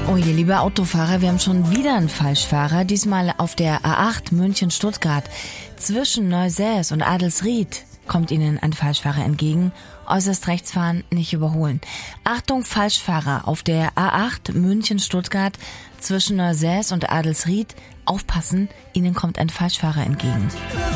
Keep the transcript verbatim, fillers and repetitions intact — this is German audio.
Oh je, liebe Autofahrer, wir haben schon wieder einen Falschfahrer, diesmal auf der A acht München-Stuttgart. Zwischen Neusäß und Adelsried kommt Ihnen ein Falschfahrer entgegen. Äußerst rechts fahren, nicht überholen. Achtung, Falschfahrer auf der A acht München-Stuttgart zwischen Neusäß und Adelsried. Aufpassen, Ihnen kommt ein Falschfahrer entgegen.